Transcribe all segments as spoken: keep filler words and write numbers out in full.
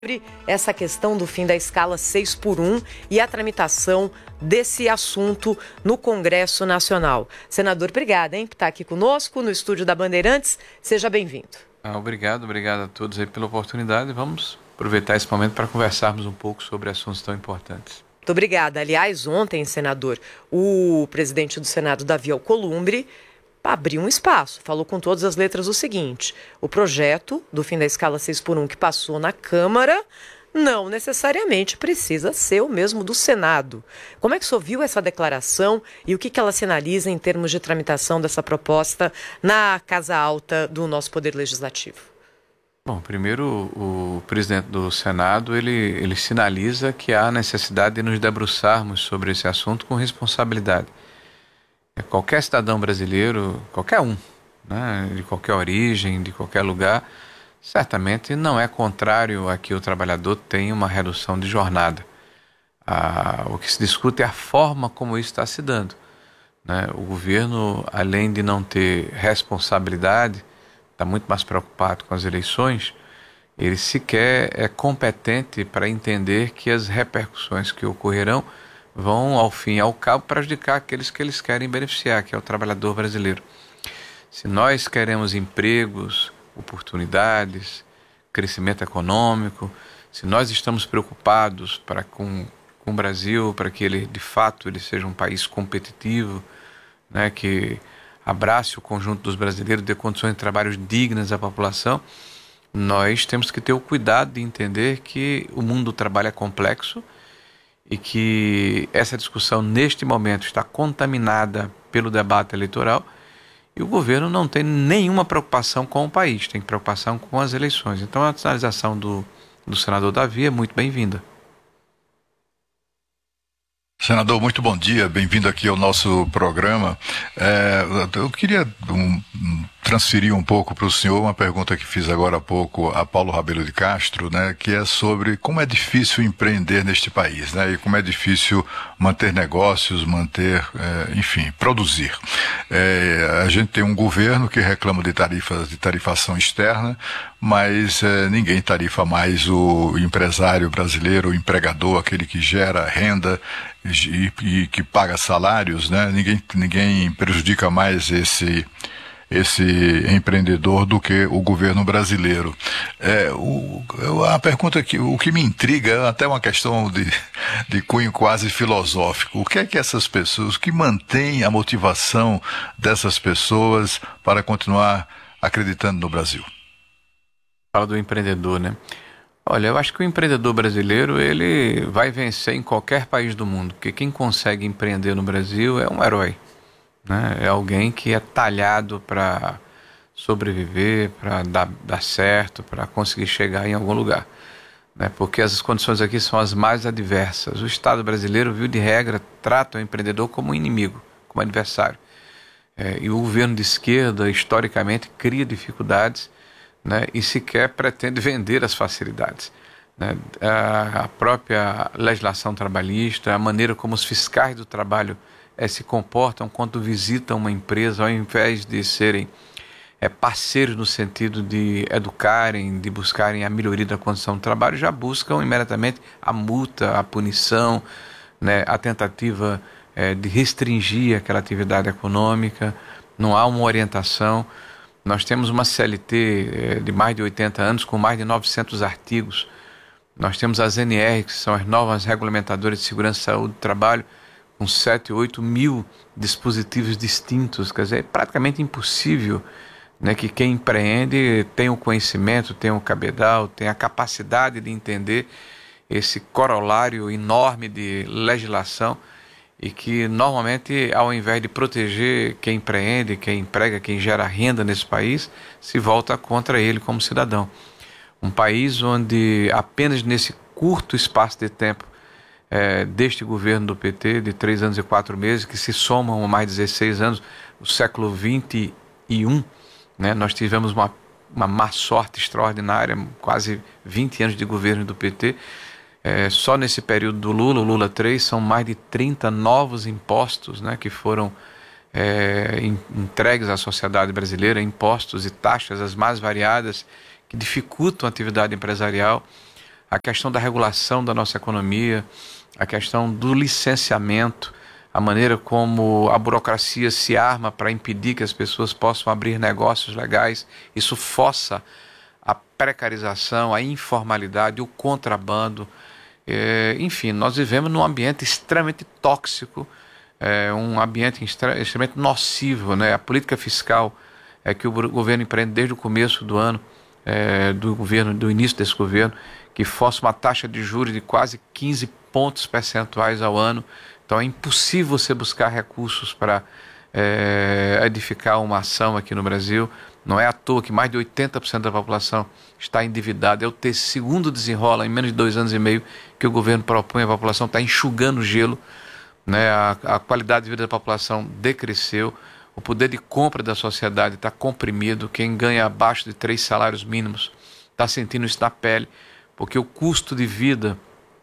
Essa questão do fim da escala seis por um e a tramitação desse assunto no Congresso Nacional. Senador, obrigada, hein, por estar aqui conosco no estúdio da Bandeirantes. Seja bem-vindo. Ah, obrigado, obrigado a todos aí pela oportunidade. Vamos aproveitar esse momento para conversarmos um pouco sobre assuntos tão importantes. Muito obrigada. Aliás, ontem, senador, o presidente do Senado, Davi Alcolumbre, abriu um espaço, falou com todas as letras o seguinte: o projeto do fim da escala seis por um que passou na Câmara não necessariamente precisa ser o mesmo do Senado. Como é que o senhor viu essa declaração e o que, que ela sinaliza em termos de tramitação dessa proposta na Casa Alta do nosso Poder Legislativo? Bom, primeiro o presidente do Senado, ele, ele sinaliza que há necessidade de nos debruçarmos sobre esse assunto com responsabilidade. Qualquer cidadão brasileiro, qualquer um, né, de qualquer origem, de qualquer lugar, certamente não é contrário a que o trabalhador tenha uma redução de jornada. Ah, o que se discute é a forma como isso está se dando, né? O governo, além de não ter responsabilidade, está muito mais preocupado com as eleições. Ele sequer é competente para entender que as repercussões que ocorrerão vão, ao fim e ao cabo, prejudicar aqueles que eles querem beneficiar, que é o trabalhador brasileiro. Se nós queremos empregos, oportunidades, crescimento econômico, se nós estamos preocupados para com, com o Brasil, para que ele, de fato, ele seja um país competitivo, né, que abrace o conjunto dos brasileiros, dê condições de trabalho dignas à população, nós temos que ter o cuidado de entender que o mundo do trabalho é complexo e que essa discussão, neste momento, está contaminada pelo debate eleitoral e o governo não tem nenhuma preocupação com o país, tem preocupação com as eleições. Então, a sinalização do, do senador Davi é muito bem-vinda. Senador, muito bom dia, bem-vindo aqui ao nosso programa. É, eu queria um, transferir um pouco para o senhor uma pergunta que fiz agora há pouco a Paulo Rabelo de Castro, né, que é sobre como é difícil empreender neste país, né, e como é difícil manter negócios, manter, é, enfim, produzir. É, a gente tem um governo que reclama de tarifas, de tarifação externa, mas é, ninguém tarifa mais o empresário brasileiro, o empregador, aquele que gera renda e, e que paga salários, né? Ninguém, ninguém prejudica mais esse, esse empreendedor do que o governo brasileiro. É, o, a pergunta que o que me intriga é até uma questão de, de cunho quase filosófico. O que é que essas pessoas, o que mantém a motivação dessas pessoas para continuar acreditando no Brasil? Fala do empreendedor, né? Olha, eu acho que o empreendedor brasileiro, ele vai vencer em qualquer país do mundo, porque quem consegue empreender no Brasil é um herói, né? É alguém que é talhado para sobreviver, para dar, dar certo, para conseguir chegar em algum lugar, né? Porque as condições aqui são as mais adversas. O Estado brasileiro, viu de regra, trata o empreendedor como um inimigo, como adversário. É, e o governo de esquerda, historicamente, cria dificuldades, né, e sequer pretende vender as facilidades, né? A própria legislação trabalhista, a maneira como os fiscais do trabalho é, se comportam quando visitam uma empresa, ao invés de serem é, parceiros no sentido de educarem, de buscarem a melhoria da condição do trabalho, já buscam imediatamente a multa, a punição, né, a tentativa é, de restringir aquela atividade econômica. Não há uma orientação. Nós temos uma C L T de mais de oitenta anos, com mais de novecentos artigos. Nós temos as N R, que são as novas regulamentadoras de segurança e saúde do trabalho, com sete, oito mil dispositivos distintos. Quer dizer, é praticamente impossível, né, que quem empreende tenha o conhecimento, tenha o cabedal, tenha a capacidade de entender esse corolário enorme de legislação, e que normalmente, ao invés de proteger quem empreende, quem emprega, quem gera renda nesse país, se volta contra ele como cidadão. Um país onde apenas nesse curto espaço de tempo é, deste governo do P T, de três anos e quatro meses, que se somam a mais dezesseis anos, o século vinte e um, né, nós tivemos uma, uma má sorte extraordinária, quase vinte anos de governo do P T. É, só nesse período do Lula, o Lula três, são mais de trinta novos impostos, né, que foram é, entregues à sociedade brasileira, impostos e taxas as mais variadas, que dificultam a atividade empresarial. a questão da regulação da nossa economia, a questão do licenciamento, a maneira como a burocracia se arma para impedir que as pessoas possam abrir negócios legais. Isso força a precarização, a informalidade, o contrabando. É, enfim, nós vivemos num ambiente extremamente tóxico, é, um ambiente extremamente nocivo, né? A política fiscal é que o governo empreende desde o começo do ano, é, do governo, do início desse governo, que força uma taxa de juros de quase quinze pontos percentuais ao ano. Então é impossível você buscar recursos para é, edificar uma ação aqui no Brasil. Não é à toa que mais de oitenta por cento da população está endividada. É o ter segundo desenrola em menos de dois anos e meio que o governo propõe, a população está enxugando gelo, né? a, a qualidade de vida da população decresceu, o poder de compra da sociedade está comprimido. Quem ganha abaixo de três salários mínimos está sentindo isso na pele, porque o custo de vida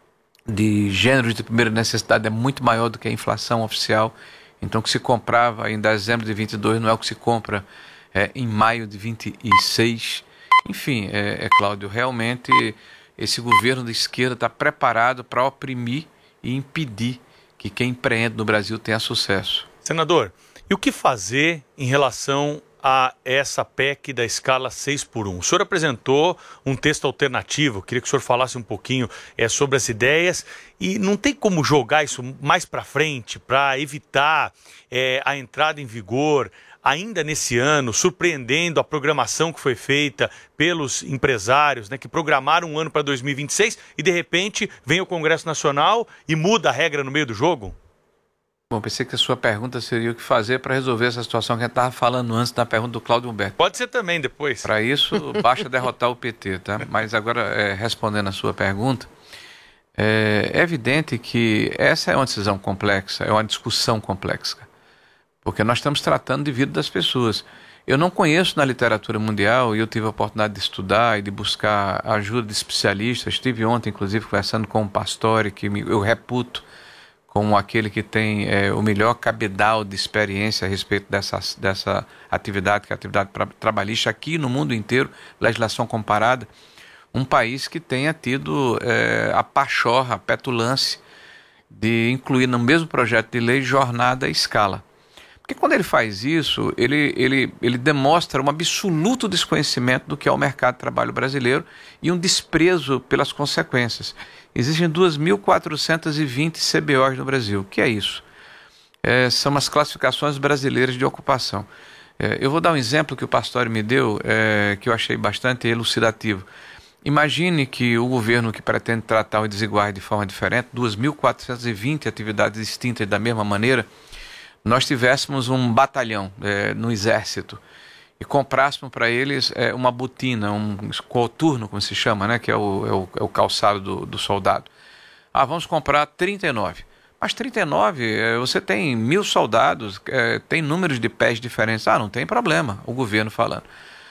de gêneros de primeira necessidade é muito maior do que a inflação oficial. Então o que se comprava em dezembro de vinte e dois não é o que se compra é, em maio de vinte e seis. Enfim, é, é, Cláudio, realmente esse governo de esquerda está preparado para oprimir e impedir que quem empreende no Brasil tenha sucesso. Senador, e o que fazer em relação a essa P E C da escala seis por um? O senhor apresentou um texto alternativo, queria que o senhor falasse um pouquinho é, sobre as ideias, e não tem como jogar isso mais para frente para evitar é, a entrada em vigor ainda nesse ano, surpreendendo a programação que foi feita pelos empresários, né, que programaram um ano para dois mil e vinte e seis e de repente vem o Congresso Nacional e muda a regra no meio do jogo? Bom, pensei que a sua pergunta seria o que fazer para resolver essa situação que a gente estava falando antes da pergunta do Cláudio Humberto. Pode ser também depois. Para isso, basta derrotar o P T, tá? Mas agora, é, respondendo a sua pergunta, é, é evidente que essa é uma decisão complexa, é uma discussão complexa, porque nós estamos tratando de vida das pessoas. Eu não conheço na literatura mundial, e eu tive a oportunidade de estudar e de buscar ajuda de especialistas. Estive ontem, inclusive, conversando com um pastor que eu reputo como aquele que tem é, o melhor cabedal de experiência a respeito dessa, dessa atividade, que é a atividade pra, trabalhista aqui no mundo inteiro, legislação comparada, um país que tenha tido é, a pachorra, a petulância de incluir no mesmo projeto de lei jornada e escala. Porque quando ele faz isso, ele, ele, ele demonstra um absoluto desconhecimento do que é o mercado de trabalho brasileiro e um desprezo pelas consequências. Existem duas mil quatrocentos e vinte C B Os no Brasil. O que é isso? É, são as classificações brasileiras de ocupação. É, eu vou dar um exemplo que o pastor me deu, é, que eu achei bastante elucidativo. Imagine que o governo que pretende tratar os desiguais de forma diferente, duas mil quatrocentas e vinte atividades distintas da mesma maneira, nós tivéssemos um batalhão é, no exército e comprássemos para eles é, uma botina, um coturno, como se chama, né, que é o, é o, é o calçado do, do soldado. Ah, vamos comprar trinta e nove. Mas trinta e nove, é, você tem mil soldados, é, tem números de pés diferentes. Ah, não tem problema, o governo falando.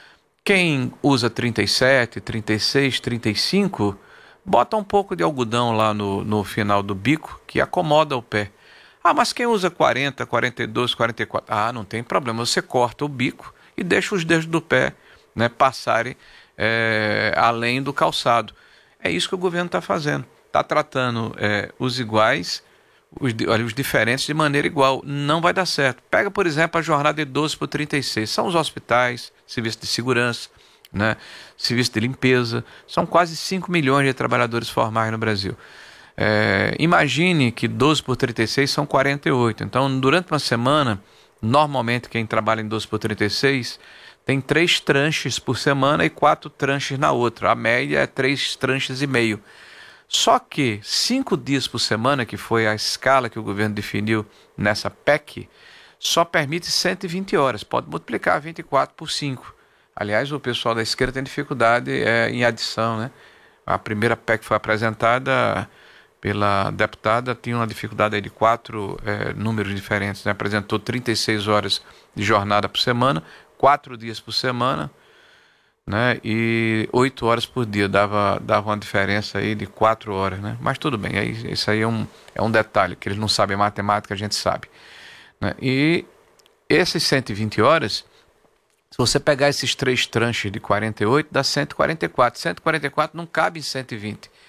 Quem usa trinta e sete, trinta e seis, trinta e cinco, bota um pouco de algodão lá no, no final do bico, que acomoda o pé. Ah, mas quem usa quarenta, quarenta e dois, quarenta e quatro? Ah, não tem problema, você corta o bico e deixa os dedos do pé, né, passarem é, além do calçado. É isso que o governo está fazendo. Está tratando é, os iguais, os, olha, os diferentes de maneira igual. Não vai dar certo. Pega, por exemplo, a jornada de doze por trinta e seis. São os hospitais, serviço de segurança, né, serviço de limpeza. São quase cinco milhões de trabalhadores formais no Brasil. É, imagine que doze por trinta e seis são quarenta e oito. Então, durante uma semana, normalmente quem trabalha em doze por trinta e seis tem três tranches por semana e quatro tranches na outra. A média é três tranches e meio. Só que cinco dias por semana, que foi a escala que o governo definiu nessa P E C, só permite cento e vinte horas. Pode multiplicar vinte e quatro por cinco. Aliás, o pessoal da esquerda tem dificuldade é, em adição, né? A primeira P E C que foi apresentada pela deputada tinha uma dificuldade aí de quatro é, números diferentes, né? Apresentou trinta e seis horas de jornada por semana, quatro dias por semana, né? E oito horas por dia, dava, dava uma diferença aí de quatro horas, né? Mas tudo bem, aí, isso aí é um, é um detalhe, que eles não sabem matemática, a gente sabe, né? E esses cento e vinte horas, se você pegar esses três tranches de quarenta e oito, dá cento e quarenta e quatro. cento e quarenta e quatro não cabe em cento e vinte.